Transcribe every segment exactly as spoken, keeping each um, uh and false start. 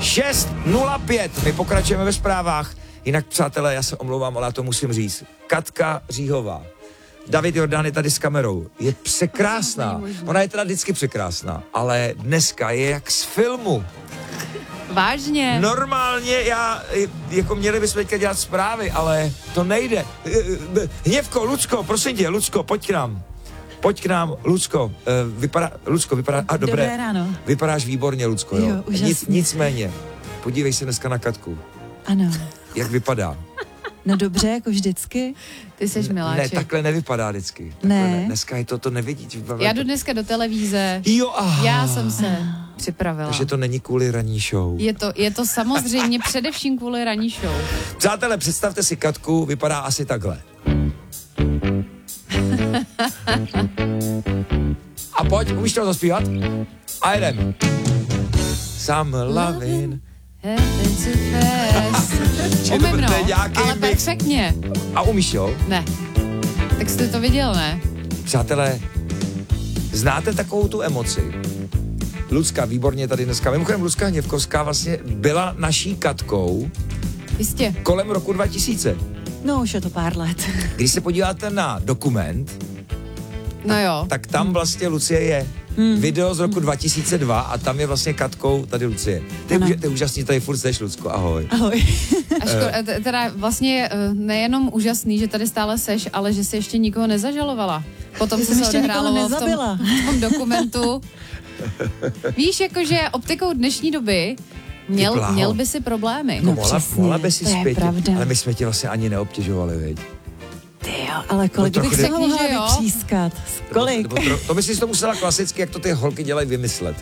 šest nula pět. My pokračujeme ve zprávách. Jinak, přátelé, já se omlouvám, ale já to musím říct. Katka Říhová. David Jordán je tady s kamerou. Je překrásná. Ona je teda vždycky překrásná, ale dneska je jak z filmu. Vážně? Normálně já, jako měli bychom teďka dělat zprávy, ale to nejde. Hněvko, Lucko, prosím tě, Lucko, pojď k nám. Pojď k nám, Lucko. Vypadá, Lucko, vypadá, a dobré. Dobré ráno. Vypadáš výborně, Lucko, jo. Jo, Nic, nicméně, podívej se dneska na Katku. Ano. Jak vypadá? No dobře, jako vždycky. Ty seš miláček. Ne, takhle nevypadá vždycky. Takhle ne. ne. Dneska je to, to nevidíš. Já jdu dneska do televize. Jo, aha. Já jsem se připravila. Takže to není kvůli ranní show. Je to, je to samozřejmě především kvůli ranní show. Přátelé, představte si Katku, vypadá asi takhle. A pojď, umíš to zaspívat? A jedem. Some lovin'. Umím, no, nějaký ale mix. perfektně. A umíš, jo? Ne. Tak jste to viděl, ne? Přátelé, znáte takovou tu emoci? Lucka, výborně tady dneska. Mimochodem, Lucka Hněvkovská vlastně byla naší Katkou. Jistě. Kolem roku dva tisíce. No, už je to pár let. Když se podíváte na dokument, no jo. tak tam vlastně Lucie je. Hmm. Video z roku dva tisíce dva a tam je vlastně Katkou tady Lucie. Ty, už, ty úžasný, tady furt seš, Lucko, ahoj. Ahoj. A ško- teda vlastně nejenom úžasný, že tady stále seš, ale že jsi ještě nikoho nezažalovala. Potom se ještě odehrálo v tom, v tom dokumentu. Víš, jakože optikou dnešní doby měl, měl by si problémy. No, mohla, mohla by si zpět, ale my jsme tě vlastně ani neobtěžovali, viď? Ty jo, ale kolik no, bych se mohla vypřískat? Kolik? Nebo, nebo to, to by si to musela klasicky, jak to ty holky dělají, vymyslet.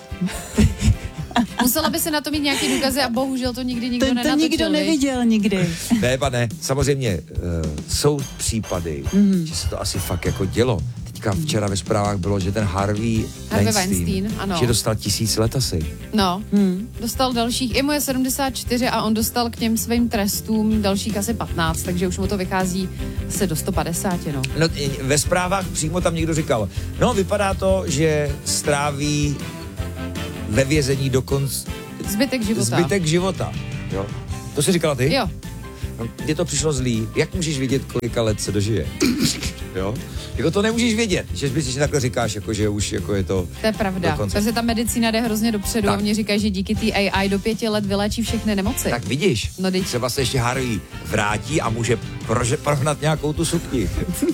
Musela by se na to mít nějaký důkazy a bohužel to nikdy nikdo to, to nenatočil. To nikdo neviděl nikdy. Ne, pane, samozřejmě uh, jsou případy, mm. že se to asi fakt jako dělo. Teďka včera ve zprávách bylo, že ten Harvey, Harvey Weinstein, Weinstein ano. že dostal tisíc let asi. No, hmm. dostal dalších, i mu je sedmdesát čtyři a on dostal k těm svým trestům dalších asi patnáct, takže už mu to vychází se do sto padesát, no. No, ve zprávách přímo tam někdo říkal, no vypadá to, že stráví ve vězení dokonce zbytek života. Zbytek života, jo. To jsi říkala ty? Jo. No, mně to přišlo zlý. Jak můžeš vědět, kolika let se dožije? Jo? Jako to nemůžeš vědět, že bys si takhle říkáš, jako, že už jako je to... To je pravda, protože ta medicína jde hrozně dopředu tak. A mě říkají, že díky té A I do pěti let vyléčí všechny nemoci. Tak vidíš, no, teď... třeba se ještě Harvey vrátí a může prože, prohnat nějakou tu sukni.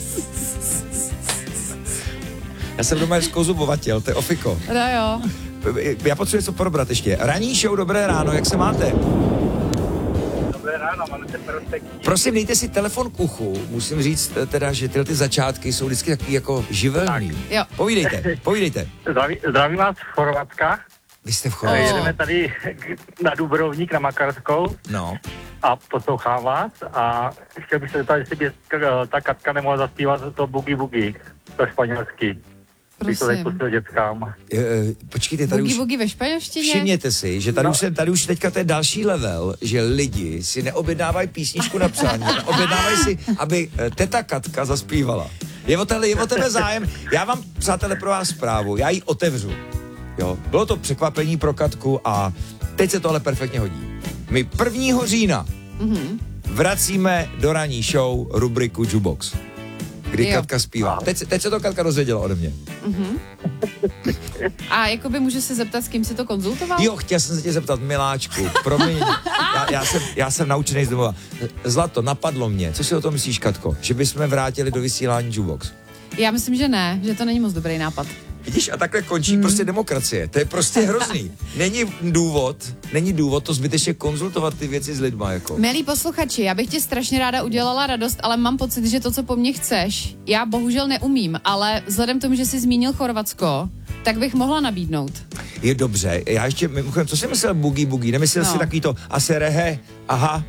Já jsem doma zkozubovatěl, to je ofiko. No jo. Já potřebuji něco probrat ještě. Ranní show, dobré ráno, jak se máte? Dobré ráno, máte perfektní. Prosím, dejte si telefon k uchu. Musím říct teda, že tyhle ty začátky jsou vždycky takový jako živelný. Tak, jo. Povídejte, povídejte. Zdraví, zdravím vás z Chorvatska. Vy jste v Chorvatsku. Jedeme tady na Dubrovník, na Makarskou. No. A poslouchám vás a chtěl bych se zeptat, jestli by ta Katka nemohla zaspívat to Boogie Boogie, to španělský. Bych to teď pustil dětskám. Počkejte, tady Boogie už... Boogie ve španělštině? Všimněte si, že tady, no. už se, tady už teďka to je další level, že lidi si neobjednávají písničku na přání, objednávají si, aby teta Katka zaspívala. Je o, tele, je o tebe zájem. Já vám, přátelé, pro vás zprávu, já ji otevřu. Jo, bylo to překvapení pro Katku a teď se to ale perfektně hodí. My prvního října mm-hmm. vracíme do ranní show rubriku Jukebox, kdy jo. Katka zpívá. Teď, teď se to Katka dozvěděla ode mě. Mm-hmm. A jakoby můžu se zeptat, s kým si to konzultoval? Jo, chtěl jsem se tě zeptat, miláčku, promiň, já, já, jsem, já jsem naučený z domova. Zlato, napadlo mě, co si o tom myslíš, Katko, že bychom vrátili do vysílání Jukebox? Já myslím, že ne, že to není moc dobrý nápad. Vidíš, a takhle končí hmm. prostě demokracie. To je prostě hrozný. Není důvod, není důvod to zbytečně konzultovat ty věci s lidma, jako. Milí posluchači, já bych ti strašně ráda udělala radost, ale mám pocit, že to, co po mně chceš, já bohužel neumím, ale vzhledem k tomu, že jsi zmínil Chorvatsko, tak bych mohla nabídnout. Je dobře, já ještě, mimochodem, co jsi myslel Boogie Boogie? Nemyslel no. si takový to aserehe, aha?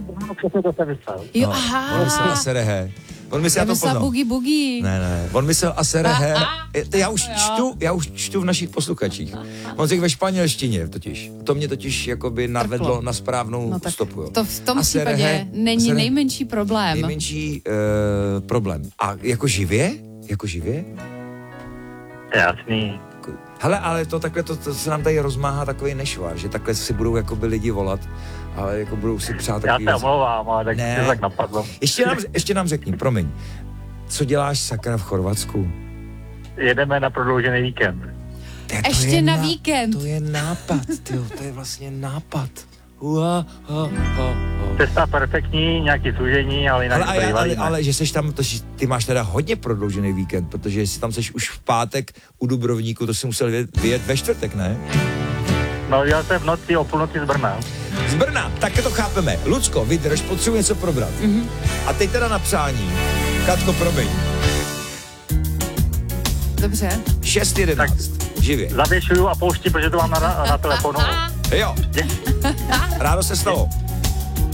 Jo, aha. On myslel aserehe. On myslel, já to poznal. Boogie Boogie. Ne, ne, on myslel aserehe. Já už čtu, já už čtu v našich posluchačích. On řekl ve španělštině totiž. To mě totiž jakoby navedlo Trklo. na správnou no stopu. Jo. To v tom aserehe, případě není aserehe, nejmenší problém. Nejmenší uh, problém. A jako živě? Jako živě? Jasný. takový. Hele, ale to takhle, to, to se nám tady rozmáhá takový nešvar, že takhle si budou jakoby lidi volat, ale jako budou si přát takový... Já se omlouvám, ale tak ne. se tak napadlo. Ještě nám, ještě nám řekni, promiň, co děláš sakra v Chorvatsku? Jedeme na prodloužený víkend. Te, Ještě na ná- víkend. To je nápad, tyjo, to je vlastně nápad. Ua, ha, ha, ha. Cesta perfektní, nějaký služení, ale jinak Ale, ale, ale, ale, ale že seš tam, to, že ty máš teda hodně prodloužený víkend, protože jestli tam seš už v pátek u Dubrovníku, to si musel vyjet, vyjet ve čtvrtek, ne? No, já jsem v noci o půlnoci z Brna. Z Brna, tak to chápeme. Lucko, vydrž, potřebuji něco probrat. Mm-hmm. A teď teda na přání. Katko, promiň. Dobře. šest jedenáct. Živě. Zavěšuju a pouštím, protože to mám na, na telefonu. Jo. Rádo se stalo.